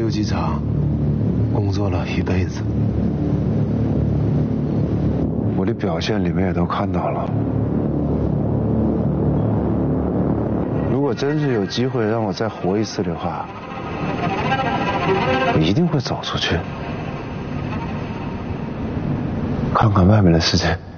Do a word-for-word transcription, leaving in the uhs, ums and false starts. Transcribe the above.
游机场工作了一辈子， 我的表现你们也都看到了。如果真是有机会让我再活一次的话，我一定会走出去，看看外面的世界。